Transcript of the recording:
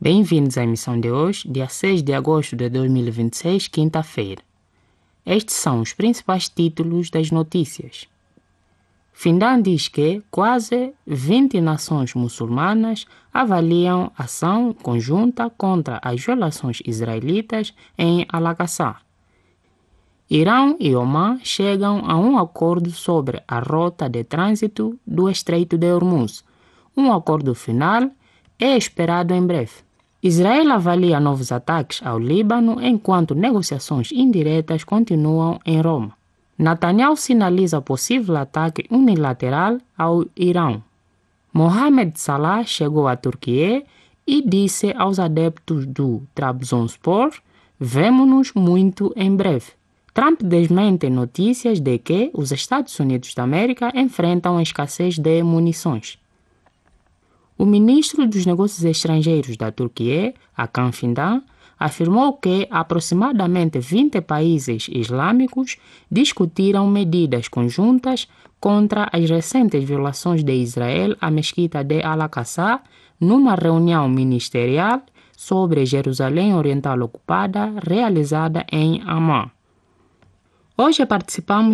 Bem-vindos à emissão de hoje, dia 6 de agosto de 2026, quinta-feira. Estes são os principais títulos das notícias. Findan diz que quase 20 nações muçulmanas avaliam ação conjunta contra as violações israelitas em Al-Aqsa. Irão e Omã chegam a um acordo sobre a rota de trânsito do Estreito de Hormuz. Um acordo final é esperado em breve. Israel avalia novos ataques ao Líbano enquanto negociações indiretas continuam em Roma. Netanyahu sinaliza possível ataque unilateral ao Irão. Mohamed Salah chegou à Turquia e disse aos adeptos do Trabzonspor: "Vemo-nos muito em breve." Trump desmente notícias de que os Estados Unidos da América enfrentam escassez de munições. O ministro dos Negócios Estrangeiros da Turquia, Hakan Fidan, afirmou que aproximadamente 20 países islâmicos discutiram medidas conjuntas contra as recentes violações de Israel à mesquita de Al-Aqsa numa reunião ministerial sobre Jerusalém Oriental ocupada realizada em Amman. Hoje participamos